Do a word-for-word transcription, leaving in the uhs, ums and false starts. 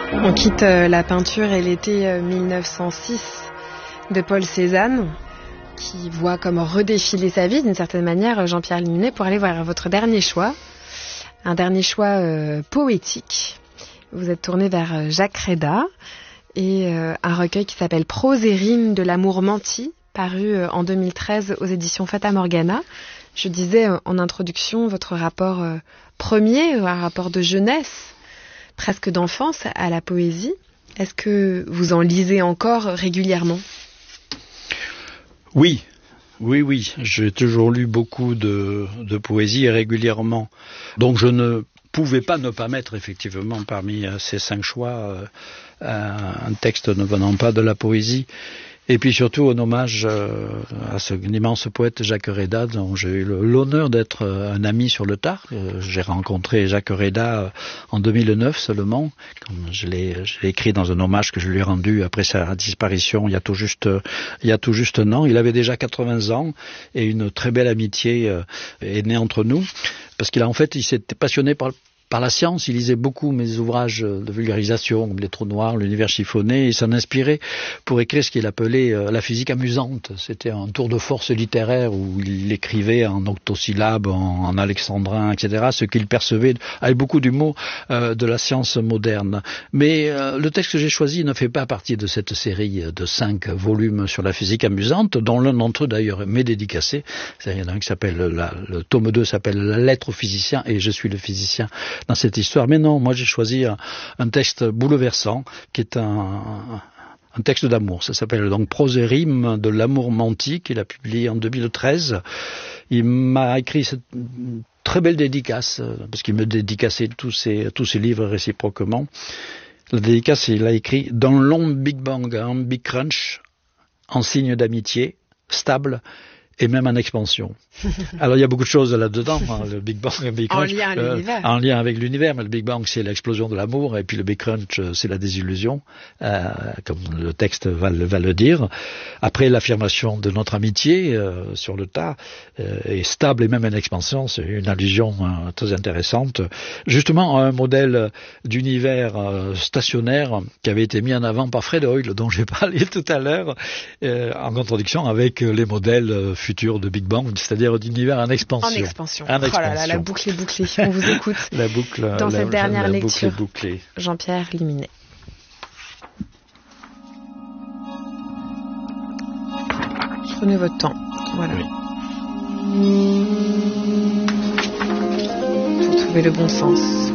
On quitte euh, la peinture et l'été euh, mille neuf cent six de Paul Cézanne, qui voit comment redéfiler sa vie d'une certaine manière, Jean-Pierre Liminet, pour aller voir votre dernier choix, un dernier choix euh, poétique. Vous êtes tourné vers Jacques Réda et euh, un recueil qui s'appelle Prose et rimes de l'amour menti, paru euh, en deux mille treize aux éditions Fata Morgana. Je disais euh, en introduction votre rapport euh, premier, un rapport de jeunesse, presque d'enfance à la poésie. Est-ce que vous en lisez encore régulièrement ? Oui, oui, oui. J'ai toujours lu beaucoup de, de poésie et régulièrement. Donc je ne pouvais pas ne pas mettre effectivement parmi ces cinq choix euh, un texte ne venant pas de la poésie. Et puis surtout un hommage euh, à ce immense poète Jacques Réda, dont j'ai eu l'honneur d'être un ami sur le tard. Euh, j'ai rencontré Jacques Réda en deux mille neuf seulement. Comme je l'ai, je l'ai écrit dans un hommage que je lui ai rendu après sa disparition il y a tout juste, il y a tout juste un an. Il avait déjà quatre-vingts ans et une très belle amitié euh, est née entre nous. Parce qu'il a en fait, il s'était passionné par Par la science, il lisait beaucoup mes ouvrages de vulgarisation, comme Les Trous Noirs, L'Univers chiffonné, et il s'en inspirait pour écrire ce qu'il appelait euh, la physique amusante. C'était un tour de force littéraire où il écrivait en octosyllabes, en, en alexandrin, et cetera, ce qu'il percevait avec beaucoup d'humour euh, de la science moderne. Mais euh, le texte que j'ai choisi ne fait pas partie de cette série de cinq volumes sur la physique amusante, dont l'un d'entre eux d'ailleurs m'est dédicacé. Il y en a un qui s'appelle, la, le tome deux s'appelle La lettre au physicien, et je suis le physicien dans cette histoire. Mais non, moi j'ai choisi un, un texte bouleversant qui est un, un texte d'amour. Ça s'appelle donc Prose et rimes de l'amour menti, qu'il a publié en deux mille treize. Il m'a écrit cette très belle dédicace, parce qu'il me dédicaçait tous ses, tous ses livres réciproquement. La dédicace, il a écrit « Dans l'ombre Big Bang, un Big Crunch, en signe d'amitié, stable, et même en expansion ». Alors il y a beaucoup de choses là-dedans, hein, le Big Bang, le Big Crunch, en lien, euh, l'univers. en lien avec l'univers, mais le Big Bang c'est l'explosion de l'amour, et puis le Big Crunch c'est la désillusion, euh, comme le texte va le, va le dire. Après l'affirmation de notre amitié euh, sur le tas, euh, est stable et même en expansion, c'est une allusion euh, très intéressante, justement à un modèle d'univers euh, stationnaire qui avait été mis en avant par Fred Hoyle, dont j'ai parlé tout à l'heure, euh, en contradiction avec les modèles euh, futurs de Big Bang, c'est-à-dire d'univers en expansion. En expansion. En oh expansion. là là, la boucle est bouclée. On vous écoute. La boucle, dans la, cette dernière la, la lecture. Boucle est bouclée. Jean-Pierre Liminet. Prenez votre temps. Voilà. Oui. Pour trouver le bon sens.